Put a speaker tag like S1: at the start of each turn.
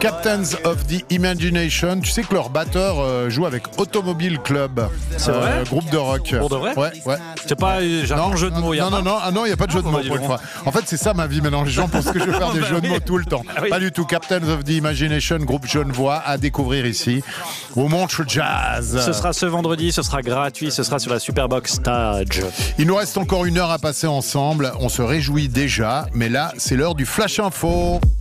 S1: Captains of the Imagination. Tu sais que leur batteur joue avec Automobile Club.
S2: C'est vrai
S1: groupe de rock.
S2: Pour de vrai?
S1: Ouais.
S2: C'est pas un jeu de mots.
S1: Non, il n'y a pas de jeu de mots pour une fois. En fait, c'est ça ma vie maintenant. Les gens pensent que je vais faire des jeux de mots tout le temps.
S2: Oui.
S1: Pas du tout. Captains of the Imagination, groupe genevois à découvrir ici au Montreux Jazz.
S2: Ce sera ce vendredi, ce sera gratuit, ce sera sur la Superbox Stage.
S1: Il nous reste encore 1 heure à passer ensemble. On se réjouit déjà, mais là, c'est l'heure du Flash Info.